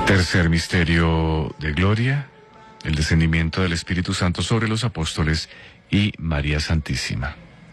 Tercer misterio de gloria, el descendimiento del Espíritu Santo sobre los apóstoles y María Santísima.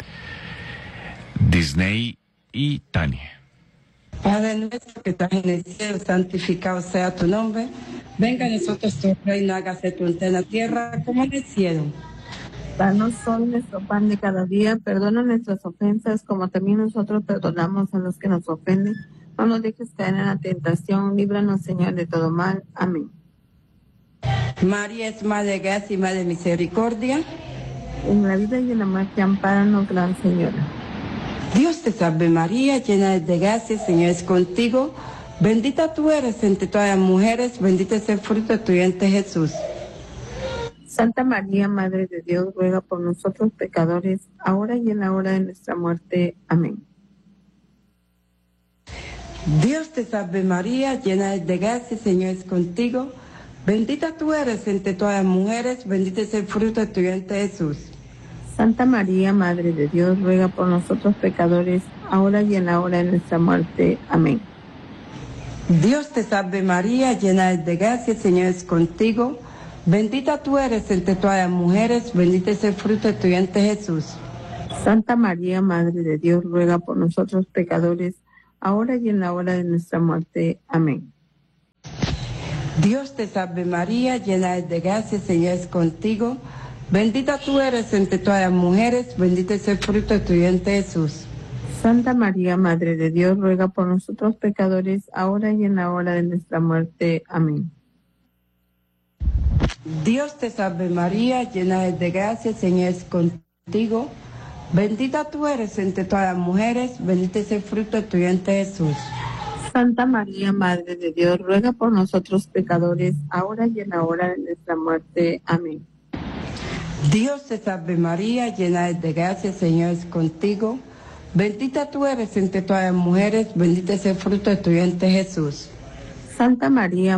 Disney y Tania. Padre nuestro que estás en el cielo, santificado sea tu nombre. Venga a nosotros tu reino, hágase tu voluntad en la tierra como en el cielo. Danos hoy nuestro pan de cada día, perdona nuestras ofensas como también nosotros perdonamos a los que nos ofenden. No nos dejes caer en la tentación, líbranos Señor de todo mal. Amén. María es Madre de gracia y Madre de misericordia. En la vida y en la muerte, ampáranos, Gran Señora. Dios te salve María, llena eres de gracia, el Señor es contigo. Bendita tú eres entre todas las mujeres, bendito es el fruto de tu vientre Jesús. Santa María, Madre de Dios, ruega por nosotros pecadores, ahora y en la hora de nuestra muerte. Amén. Dios te salve María, llena eres de gracia, el Señor es contigo. Bendita tú eres entre todas las mujeres, bendito es el fruto de tu vientre Jesús. Santa María, Madre de Dios, ruega por nosotros pecadores, ahora y en la hora de nuestra muerte. Amén. Dios te salve María, llena eres de gracia, el Señor es contigo. Bendita tú eres entre todas las mujeres, bendito es el fruto de tu vientre Jesús. Santa María, Madre de Dios, ruega por nosotros pecadores, ahora y en la hora de nuestra muerte. Amén. Dios te salve María, llena eres de gracia, el Señor es contigo. Bendita tú eres entre todas las mujeres, bendito es el fruto de tu vientre Jesús. Santa María, Madre de Dios, ruega por nosotros pecadores, ahora y en la hora de nuestra muerte. Amén. Dios te salve María, llena eres de gracia, el Señor es contigo. Bendita tú eres entre todas las mujeres, bendito es el fruto de tu vientre Jesús. Santa María, Madre de Dios, ruega por nosotros pecadores, ahora y en la hora de nuestra muerte. Amén. Dios te salve María, llena eres de gracia, el Señor es contigo. Bendita tú eres entre todas las mujeres, bendito es el fruto de tu vientre Jesús. Santa María,